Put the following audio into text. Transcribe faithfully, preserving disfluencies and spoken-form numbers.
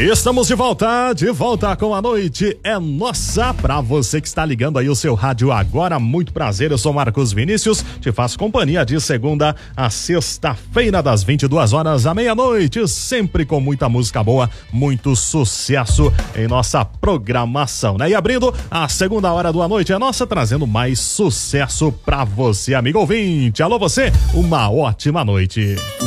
Estamos de volta, de volta com a Noite é Nossa. Pra você que está ligando aí o seu rádio agora, muito prazer, eu sou Marcos Vinícius, te faço companhia de segunda a sexta-feira, das vinte e duas horas à meia-noite, sempre com muita música boa, muito sucesso em nossa programação, né? E abrindo a segunda hora do A Noite é Nossa, trazendo mais sucesso pra você, amigo ouvinte. Alô você, uma ótima noite.